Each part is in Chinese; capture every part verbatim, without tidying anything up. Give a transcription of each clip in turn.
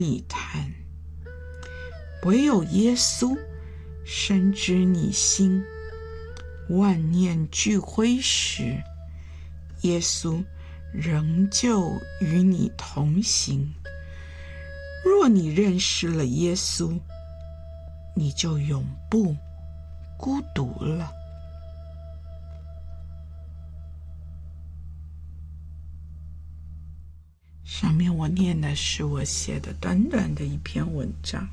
你谈，唯有耶稣深知你心。万念俱灰时，耶稣仍旧与你同行。若你认识了耶稣，你就永不孤独了。上面我念的是我写的短短的一篇文章。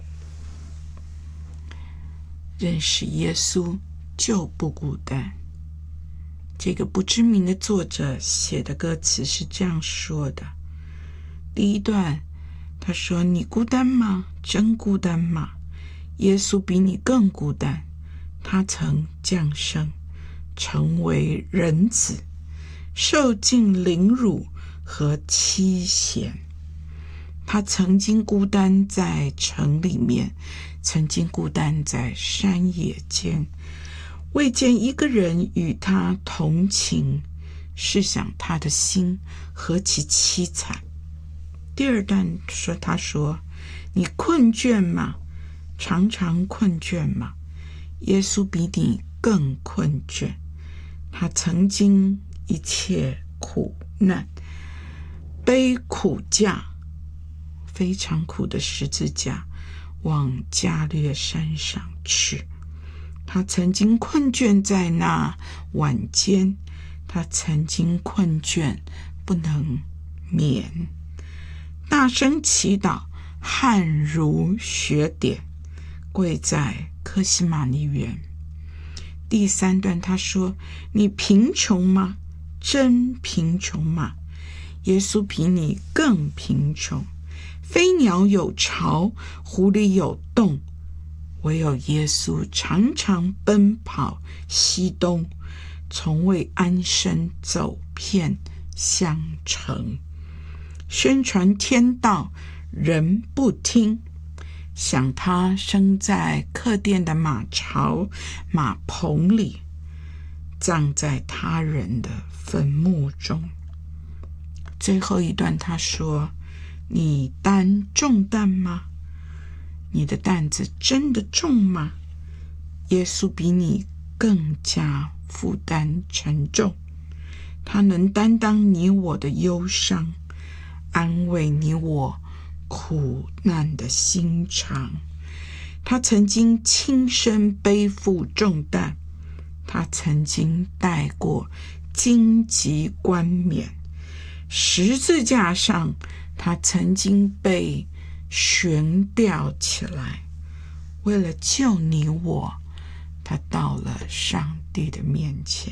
认识耶稣就不孤单。这个不知名的作者写的歌词是这样说的：第一段，他说：你孤单吗？真孤单吗？耶稣比你更孤单，他曾降生，成为人子，受尽凌辱和欺嫌。他曾经孤单在城里面，曾经孤单在山野间，未见一个人与他同情，试想他的心何其凄惨。第二段说，他说：你困倦吗？常常困倦吗？耶稣比你更困倦，他曾经一切苦难，背苦架，非常苦的十字架，往加略山上去。他曾经困倦在那晚间，他曾经困倦不能眠，大声祈祷，汗如雪点，跪在客西马尼园。第三段他说：你贫穷吗？真贫穷吗？耶稣比你更贫穷。飞鸟有巢，狐狸有洞，唯有耶稣常常奔跑西东，从未安身走遍乡城。宣传天道，人不听，想他生在客店的马槽马棚里，葬在他人的坟墓中。最后一段他说：你担重担吗？你的担子真的重吗？耶稣比你更加负担沉重，他能担当你我的忧伤，安慰你我苦难的心肠。他曾经亲身背负重担，他曾经戴过荆棘冠冕，十字架上他曾经被悬吊起来，为了救你我，他到了上帝的面前。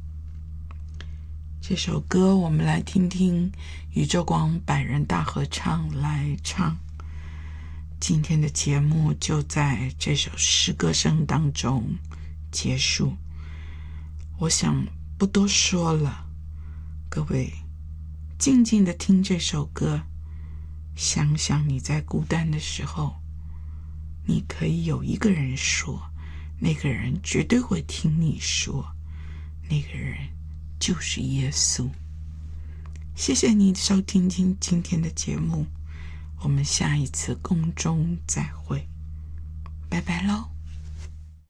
这首歌我们来听听宇宙光百人大合唱来唱。今天的节目就在这首诗歌声当中结束，我想不多说了，各位静静地听这首歌，想想你在孤单的时候，你可以有一个人说，那个人绝对会听你说，那个人就是耶稣。谢谢你收听今天的节目，我们下一次空中再会，拜拜喽。